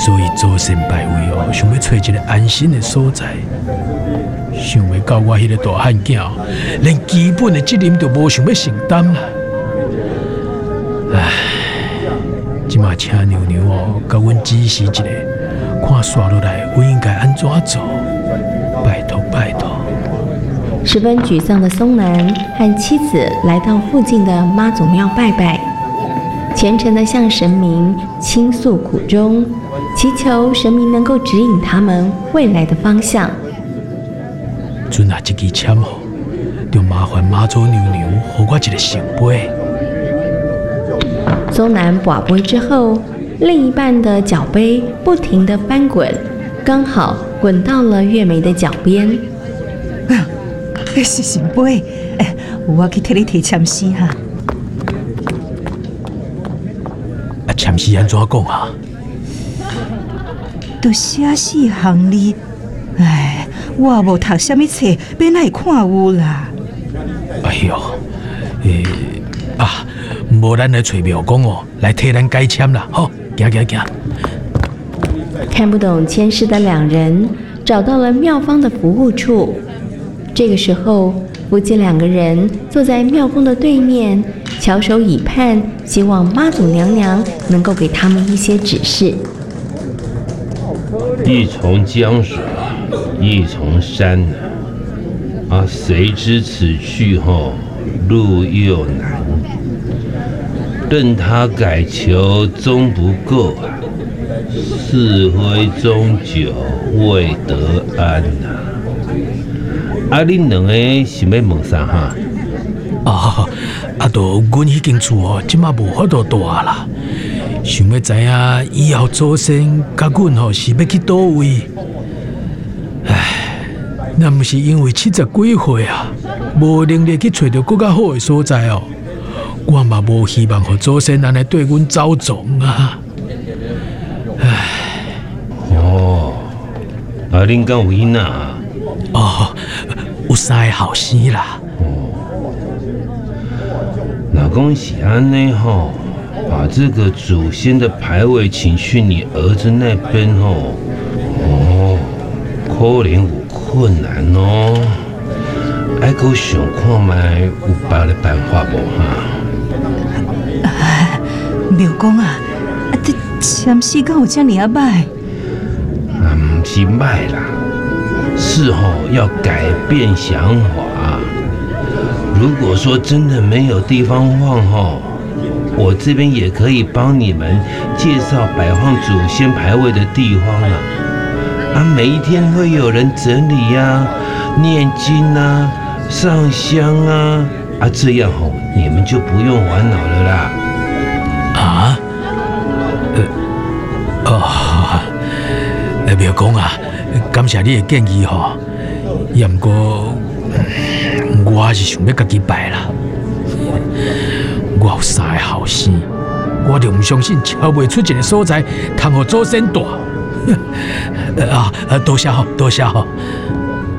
所以祖先拜位哦，想要找一个安心的所在。想袂到我迄个大汉囝，连基本的责任都无想要承担啦。唉，即马请娘娘哦，甲阮指示一下，看刷落来我应该安怎做？拜托拜托。 十分沮丧的松南和妻子来到附近的妈祖庙拜拜，虔诚地向神明倾诉苦衷，祈求神明能够指引他们未来的方向。 阵啊，这支签哦，就麻烦妈祖娘娘给我一个圣杯。 松南跋杯之后，另一半的脚杯不停地翻滚，刚好滚到了月梅的脚边。 是圣杯，我去替你提签诗哈。 签诗安怎讲啊？ 都写4行字，我无读什么册，要哪会看有啦？ 哎呦，无咱来找庙公哦，来替咱改签啦，好，行。 看不懂签诗的两人找到了庙方的服务处。这个时候，夫妻2个人坐在庙公的对面，翘首以盼，希望妈祖娘娘能够给他们一些指示。 一重江水，一重山谁知此去后路又难？任他改求终不够是非终究未得安恁两个是要问啥哈？ 阮迄间厝哦，即马无法度住啦。想要知影以后祖先甲阮吼是要去倒位？那毋是因为70几岁啊，无能力去找到更较好的所在哦。我嘛无希望互祖先安尼对阮走总啊。 恁敢有囡仔啊？ 有3个后生啦。 那讲是安尼吼，把这个祖先的牌位请去你儿子那边吼，可能有困难哦。还阁想看卖有别的办法无哈？ 庙公啊，这签诗敢有这么啊歹？ 不是歹啦，是要改变想法。如果说真的没有地方放我这边也可以帮你们介绍摆放祖先牌位的地方每一天会有人整理念经上香这样你们就不用烦恼了啦。 庙公啊，感谢你的建议也不过我还是想要家己拜啦。我有3个后生，我就唔相信敲袂出一个所在，通互祖先住。多谢。